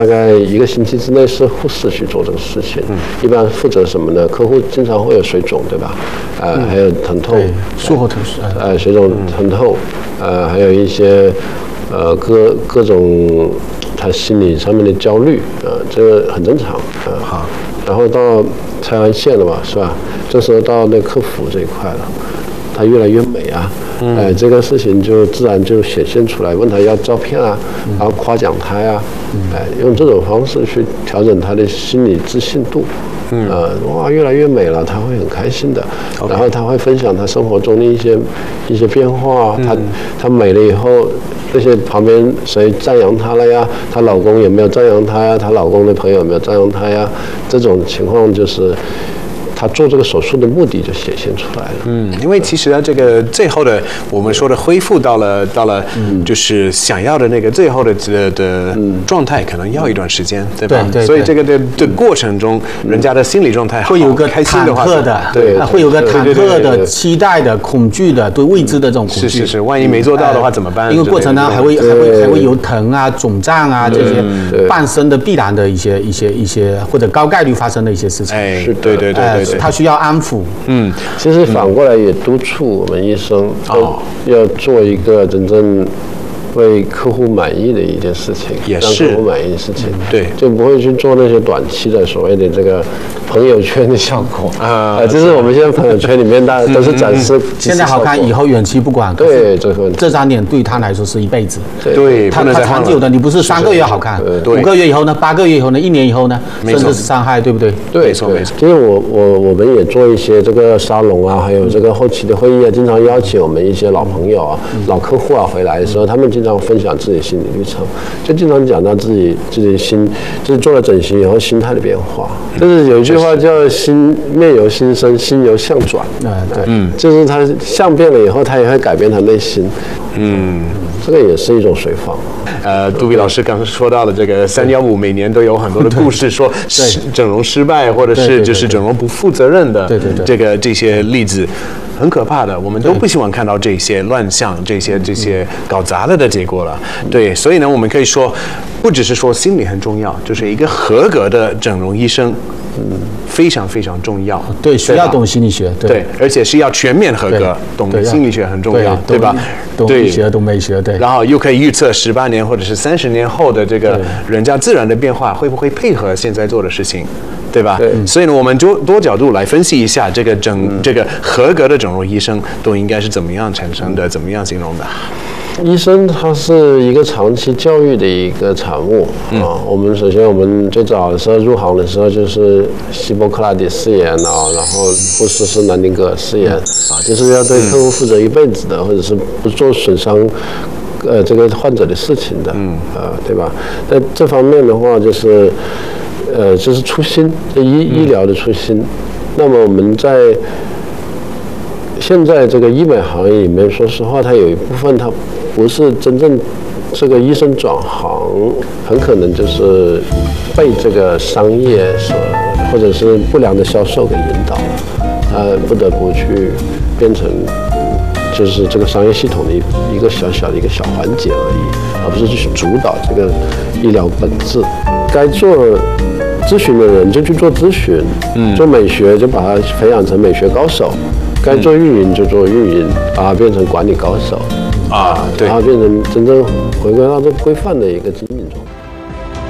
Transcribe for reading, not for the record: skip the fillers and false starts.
大概1个星期之内是护士去做这个事情。一般负责什么呢？客户经常会有水肿，对吧？还有疼痛， 术后疼痛， 水肿、疼痛，还有一些各种他心理上面的焦虑，这个很正常。 好， 然后到拆完线了嘛，是吧？这时候到那客服这一块了。他越来越美啊，这个事情就自然就显现出来。问他要照片啊，然后夸奖他呀，用这种方式去调整他的心理自信度。哇，越来越美了，他会很开心的。然后他会分享他生活中的一些变化。他美了以后，那些旁边谁赞扬她了呀？她老公有没有赞扬她呀？她老公的朋友有没有赞扬她呀？这种情况就是。他做这个手术的目的就显现出来了。 因为其实呢，这个最后的我们说的恢复到了，就是想要的那个最后的状态，可能要一段时间，对吧？ 对。 所以这个的过程中，人家的心理状态会有个开心的话， 对，会有个忐忑的、期待的、恐惧的、对未知的这种恐惧。 是，万一没做到的话怎么办？ 因为过程呢还会有疼啊、肿胀啊这些伴生的必然的一些或者高概率发生的一些事情。 对。 他需要安抚。 其实反过来也督促我们医生要做一个真正为客户满意的一件事情，让客户满意的事情， 对， 就不会去做那些短期的所谓的这个朋友圈的效果就是我们现在朋友圈里面大家都是展示现在好看，以后远期不管。 对， 这张脸对他来说是一辈子。 对， 他长久的，你不是3个月好看，5个月以后呢，8个月以后呢，1年以后呢，甚至是伤害，对不对？ 对， 没错。 其实我们也做一些这个沙龙啊，还有这个后期的会议啊，经常邀请我们一些老朋友啊、老客户啊回来的时候，他们经常分享自己的心理历程，就经常讲到自己就是做了整形以后心态的变化。就是有一句话叫“面由心生，心由相转”。就是他相变了以后，他也会改变他内心。这个也是一种随访。 杜比老师刚刚说到了这个315，每年都有很多的故事，说整容失败，或者是就是整容不负责任的这些例子。很可怕的，我们都不希望看到这些乱象、这些搞砸了的结果了。对，所以呢，我们可以说，不只是说心理很重要，就是一个合格的整容医生，非常非常重要。 对，需要懂心理学。 对，而且是要全面合格，懂心理学很重要，对吧？ 懂医学、懂美学，对。 然后又可以预测18年或者是30年后的这个人家自然的变化，会不会配合现在做的事情？对吧？所以呢，我们就多角度来分析一下这个合格的整容医生都应该是怎么样产生的，怎么样形容的。 医生他是一个长期教育的一个产物我们首先我们最早的时候入行的时候就是希波克拉底誓言然后护士是南丁格尔誓言就是要对客户负责一辈子的，或者是不做损伤这个患者的事情的对吧？在这方面的话就是就是初心，医疗的初心。那么我们在现在这个医美行业里面，说实话，它有一部分它不是真正这个医生转行，很可能就是被这个商业或者是不良的销售给引导了，他不得不去变成就是这个商业系统的一个小小的一个小环节而已，而不是去主导这个医疗本质。该做咨询的人就去做咨询，做美学就把它培养成美学高手，该做运营就做运营，把它变成管理高手，对，然后变成真正回归到这规范的一个经营状态。